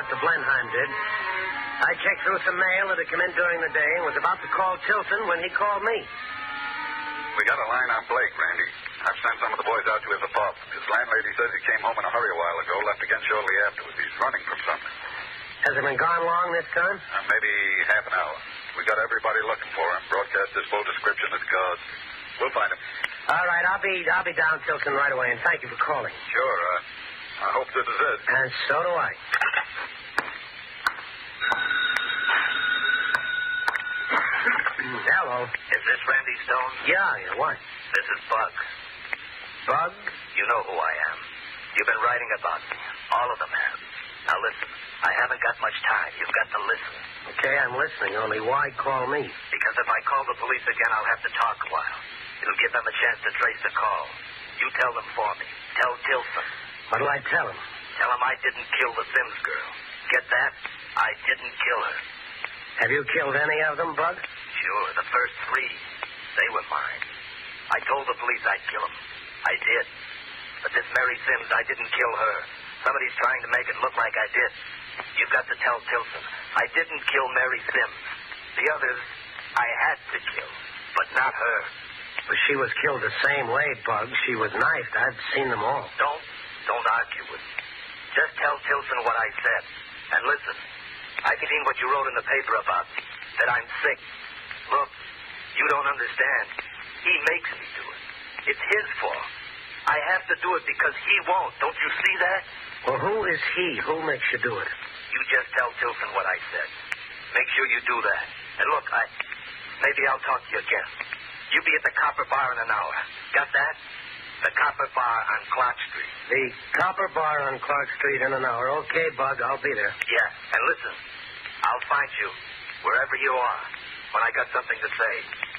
Dr. Blenheim did. I checked through some mail that had come in during the day and was about to call Tilson when he called me. We got a line on Blake, Randy. I've sent some of the boys out to his apartment. His landlady says he came home in a hurry a while ago, left again shortly afterwards. He's running from something. Has it been gone long this time? Maybe half an hour. We got everybody looking for him. Broadcast his full description of the cars. We'll find him. All right, I'll be down Tilson right away, and thank you for calling. Sure. I hope this is it. And so do I. Hello. Is this Randy Stone? Yeah, what? This is Bug. Bug? You know who I am. You've been writing about me. All of them have. Now listen, I haven't got much time. You've got to listen. Okay, I'm listening, only why call me? Because if I call the police again, I'll have to talk a while. It'll give them a chance to trace the call. You tell them for me. Tell Tilson. What'll I tell him? Tell him I didn't kill the Sims girl. Get that? I didn't kill her. Have you killed any of them, Bug? Sure, the first 3. They were mine. I told the police I'd kill them. I did. But this Mary Sims, I didn't kill her. Somebody's trying to make it look like I did. You've got to tell Tilson. I didn't kill Mary Sims. The others, I had to kill. But not her. Well, she was killed the same way, Bug. She was knifed. I've seen them all. Don't argue with me. Just tell Tilson what I said. And listen, I've seen what you wrote in the paper about me. That I'm sick. Look, you don't understand. He makes me do it. It's his fault. I have to do it because he won't. Don't you see that? Well, who is he? Who makes you do it? You just tell Tilson what I said. Make sure you do that. And look, maybe I'll talk to you again. You be at the Copper Bar in an hour. Got that? The Copper Bar on Clark Street. The Copper Bar on Clark Street in an hour. Okay, Bug, I'll be there. Yeah, and listen, I'll find you wherever you are when I got something to say.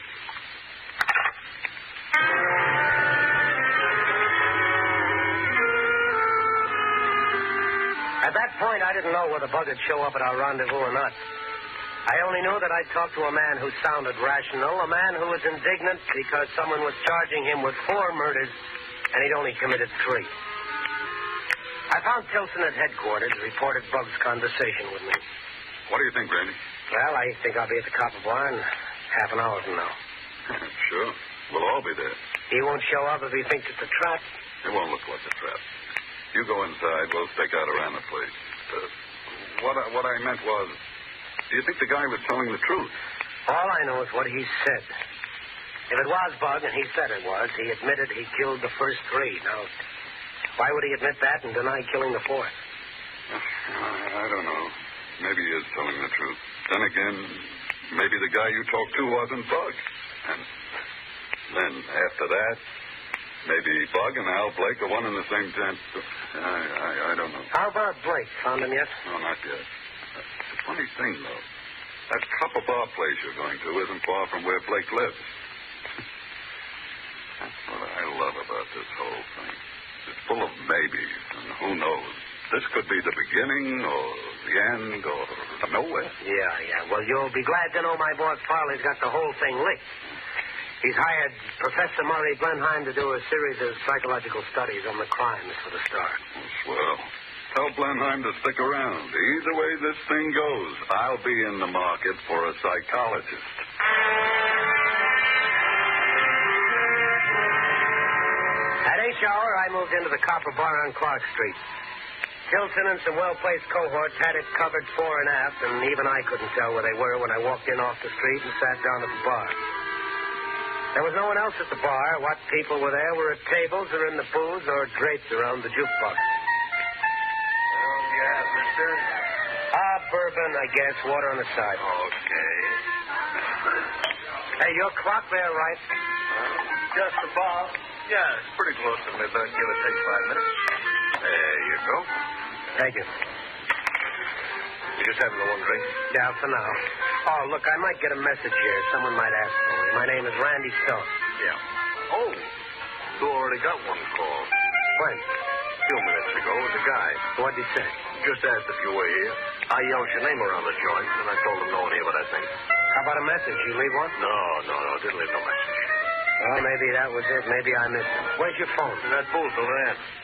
At that point, I didn't know whether Bug would show up at our rendezvous or not. I only knew that I'd talked to a man who sounded rational, a man who was indignant because someone was charging him with 4 murders, and he'd only committed 3. I found Tilson at headquarters, reported Bug's conversation with me. What do you think, Randy? Well, I think I'll be at the Copper Bar in half an hour from now. Sure. We'll all be there. He won't show up if he thinks it's a trap. It won't look like a trap. You go inside. We'll stake out around the place. What I meant was, do you think the guy was telling the truth? All I know is what he said. If it was Bug, and he said it was, he admitted he killed the first 3. Now, why would he admit that and deny killing the 4th? I don't know. Maybe he is telling the truth. Then again, maybe the guy you talked to wasn't Bug. And then after that, maybe Bug and Al Blake are one and the same tent. I don't know. How about Blake? Found him yet? No, not yet. It's a funny thing, though. That Copper Bar place you're going to isn't far from where Blake lives. That's what I love about this whole thing. It's full of maybes, and who knows? This could be the beginning or the end or nowhere. Yeah. Well, you'll be glad to know my boss Farley's got the whole thing licked. He's hired Professor Murray Blenheim to do a series of psychological studies on the crimes for the Star. Oh, swell. Tell Blenheim to stick around. Either way this thing goes, I'll be in the market for a psychologist. At 8 hour, I moved into the Copper Bar on Clark Street. Tilson and some well-placed cohorts had it covered fore and aft, and even I couldn't tell where they were when I walked in off the street and sat down at the bar. There was no one else at the bar. What people were there were at tables or in the booths or draped around the jukebox. Oh, yeah, mister? Bourbon, I guess. Water on the side. Okay. Hey, your clock there, right? Just about. Yeah, it's pretty close to midnight. Give or take 5 minutes. There you go. Thank you. You just having the one drink? Yeah, for now. Oh, look, I might get a message here. Someone might ask for me. My name is Randy Stone. Yeah. Oh, you already got one call. When? A few minutes ago, it was a guy. What'd he say? Just asked if you were here. I yelled your name around the joint, and I told him no one here but I think. How about a message? You leave one? No, didn't leave no message. Well, maybe that was it. Maybe I missed it. Where's your phone? In that booth over there.